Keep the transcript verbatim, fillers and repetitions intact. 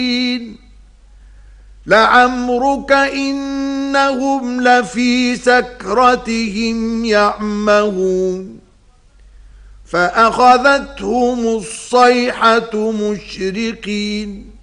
لعمرك إنهم لفي سكرتهم يعمهون فأخذتهم الصيحة مشرقين